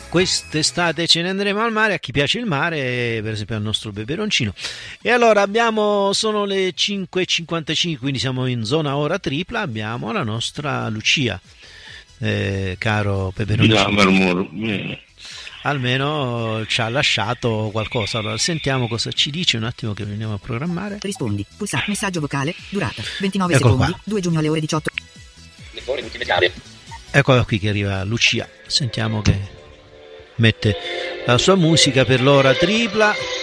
quest'estate ce ne andremo al mare, a chi piace il mare, per esempio al nostro peperoncino. E allora sono le 5:55, quindi siamo in zona ora tripla, abbiamo la nostra Lucia, caro peperoncino. Almeno ci ha lasciato qualcosa. Allora sentiamo cosa ci dice, un attimo che veniamo a programmare. Rispondi, pulsare, messaggio vocale, durata 29 Eccolo secondi, qua. 2 giugno alle ore 18. Eccola qui che arriva Lucia, sentiamo che mette la sua musica per l'ora tripla.